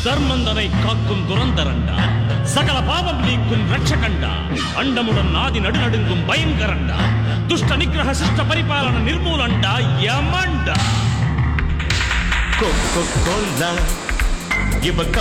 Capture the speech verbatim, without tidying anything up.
தர்மந்தனை காக்கும் துரந்தரண்டா, சகல பாவம் நீக்கும் ரட்சகண்டா, அண்டமுடன் ஆதி நடுநடுங்கும் பயங்கரண்டா, துஷ்ட நிகிரக சிஷ்ட பரிபாலன நிர்மூலண்டா யமண்டா. கொக்கோ கோலா இவ